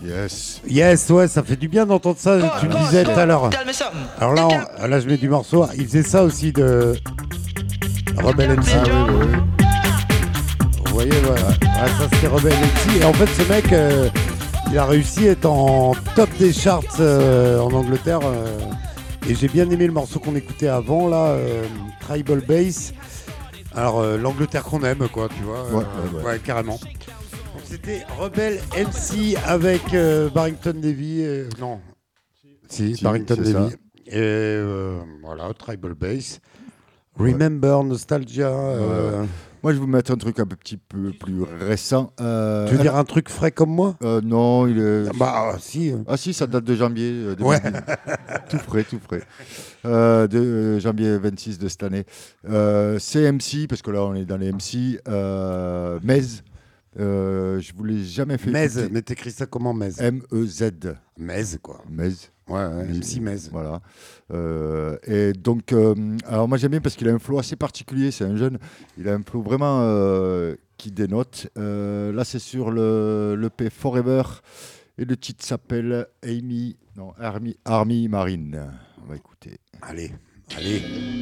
Yes, ouais, ça fait du bien d'entendre ça, tu me disais tout à l'heure. Alors là, je mets du morceau. Il faisait ça aussi de Rebel MC. Vous voyez, voilà. Ouais, ça c'était Rebel MC. Et en fait, ce mec, il a réussi à être en top des charts en Angleterre. Et j'ai bien aimé le morceau qu'on écoutait avant, là, Tribal Bass. Alors, l'Angleterre qu'on aime, quoi, tu vois. Ouais, carrément. Donc, c'était Rebel MC avec Barrington Levy. Non. Si, Barrington Levy. Et voilà, Tribal Bass. Remember, Nostalgia. Moi, je vais vous mettre un truc un petit peu plus récent. Tu veux dire un truc frais comme moi? Non, il est... si. Ah si, ça date de janvier. Ouais. Tout frais. De janvier 26 de cette année. C'est MC, parce que là, on est dans les MC. Mez. Je vous l'ai jamais fait. Mez, mais t'écris ça comment, Mez? M-E-Z. Mez, quoi. Mez. Ouais, MC Mez. Voilà. Et donc, alors moi j'aime bien parce qu'il a un flow assez particulier, c'est un jeune. Il a un flow vraiment qui dénote. Là, c'est sur le P Forever. Et le titre s'appelle Army Marine. On va écouter. Allez.